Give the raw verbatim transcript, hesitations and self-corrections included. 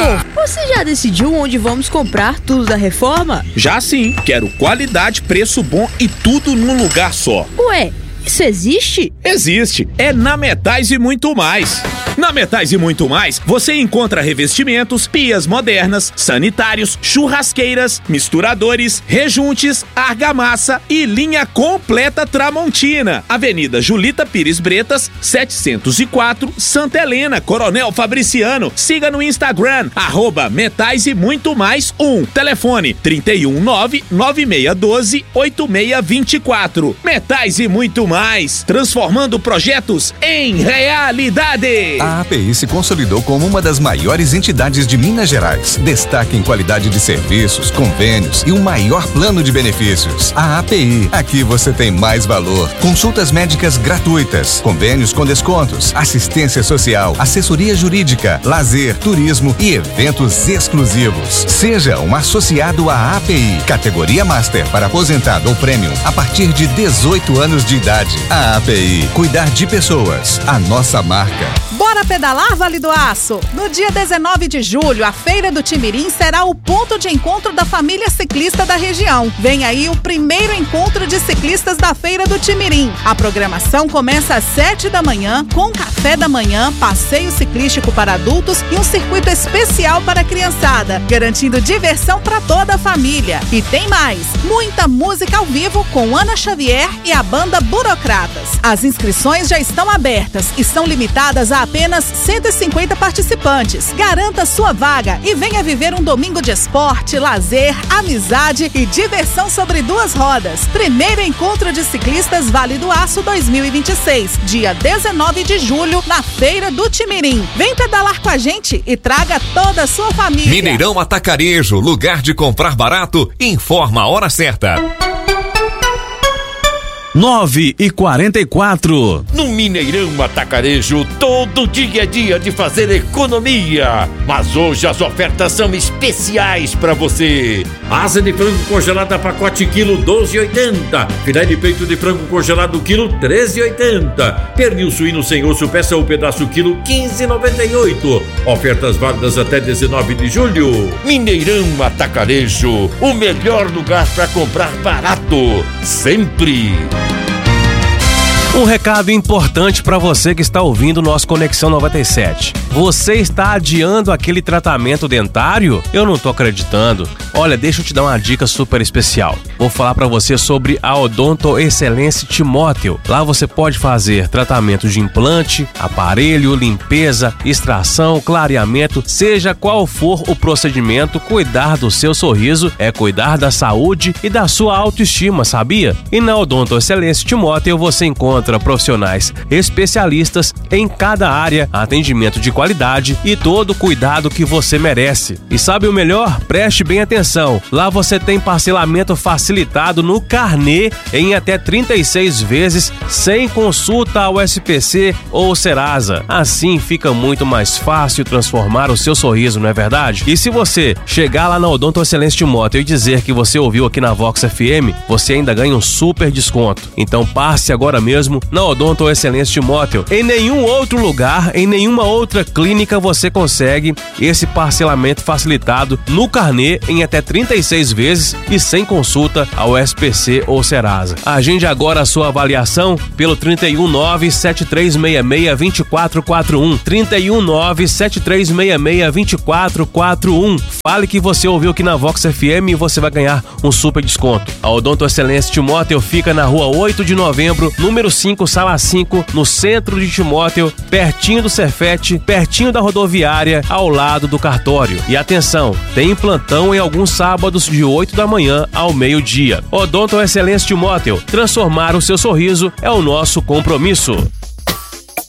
Amor, você já decidiu onde vamos comprar tudo da reforma? Já sim, quero qualidade, preço bom e tudo num lugar só. Ué, isso existe? Existe, é na Metais e muito mais. Na Metais e muito mais, você encontra revestimentos, pias modernas, sanitários, churrasqueiras, misturadores, rejuntes, argamassa e linha completa Tramontina. Avenida Julita Pires Bretas, setecentos e quatro, Santa Helena, Coronel Fabriciano. Siga no Instagram, arroba Metais e muito mais um. Telefone trinta e um, nove nove seis um dois, oito seis dois quatro. Metais e muito mais, transformando projetos em realidade. A API se consolidou como uma das maiores entidades de Minas Gerais. Destaque em qualidade de serviços, convênios e o maior plano de benefícios. A API, aqui você tem mais valor. Consultas médicas gratuitas, convênios com descontos, assistência social, assessoria jurídica, lazer, turismo e eventos exclusivos. Seja um associado à API, categoria Master para aposentado ou Premium a partir de dezoito anos de idade. A API, cuidar de pessoas, a nossa marca. Bora pedalar, Vale do Aço? No dia dezenove de julho, a Feira do Timirim será o ponto de encontro da família ciclista da região. Vem aí o primeiro encontro de ciclistas da Feira do Timirim. A programação começa às sete da manhã, com café da manhã, passeio ciclístico para adultos e um circuito especial para a criançada, garantindo diversão para toda a família. E tem mais, muita música ao vivo com Ana Xavier e a banda Burocratas. As inscrições já estão abertas e são limitadas a apenas cento e cinquenta participantes. Garanta sua vaga e venha viver um domingo de esporte, lazer, amizade e diversão sobre duas rodas. Primeiro encontro de ciclistas Vale do Aço dois mil e vinte e seis, dia dezenove de julho, na Feira do Timirim. Vem pedalar com a gente e traga toda a sua família. Mineirão Atacarejo, lugar de comprar barato, informa a hora certa. nove e quarenta e quatro. No Mineirão Atacarejo, todo dia é dia de fazer economia. Mas hoje as ofertas são especiais para você. Asa de frango congelada pacote quilo doze e oitenta. Filé de peito de frango congelado quilo treze e oitenta. Pernil suíno sem osso peça ou pedaço quilo quinze e noventa e oito. Ofertas válidas até dezenove de julho. Mineirão Atacarejo, o melhor lugar para comprar barato. Sempre. Um recado importante para você que está ouvindo o nosso Conexão noventa e sete. Você está adiando aquele tratamento dentário? Eu não tô acreditando. Olha, deixa eu te dar uma dica super especial. Vou falar para você sobre a Odonto Excelência Timóteo. Lá você pode fazer tratamento de implante, aparelho, limpeza, extração, clareamento, seja qual for o procedimento, cuidar do seu sorriso é cuidar da saúde e da sua autoestima, sabia? E na Odonto Excelência Timóteo você encontra profissionais especialistas em cada área, atendimento de qualidade e todo o cuidado que você merece. E sabe o melhor? Preste bem atenção. Lá você tem parcelamento facilitado no carnê em até trinta e seis vezes sem consulta ao S P C ou Serasa. Assim fica muito mais fácil transformar o seu sorriso, não é verdade? E se você chegar lá na Odonto Excelência Timóteo e dizer que você ouviu aqui na Vox F M, você ainda ganha um super desconto. Então passe agora mesmo na Odonto Excelência Timóteo. Em nenhum outro lugar, em nenhuma outra clínica você consegue esse parcelamento facilitado no carnê em até trinta e seis vezes e sem consulta ao S P C ou Serasa. Agende agora a sua avaliação pelo trinta e um, nove sete três seis seis, dois quatro quatro um, trinta e um, nove sete três seis seis, dois quatro quatro um. Fale que você ouviu aqui na Vox F M e você vai ganhar um super desconto. A Odonto Excelência Timóteo fica na rua oito de novembro, número cinco, sala cinco, no centro de Timóteo, pertinho do Cefete, pertinho da rodoviária, ao lado do cartório. E atenção, tem plantão em alguns sábados de oito da manhã ao meio-dia. Odonto Excelência Timóteo, transformar o seu sorriso é o nosso compromisso.